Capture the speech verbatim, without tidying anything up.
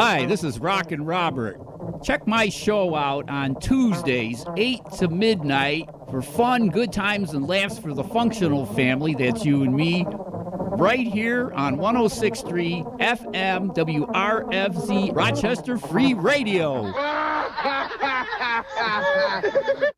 Hi, this is Rockin' Robert. Check my show out on Tuesdays, eight to midnight, for fun, good times, and laughs for the functional family. That's you and me. Right here on one oh six point three F M W R F Z Rochester Free Radio.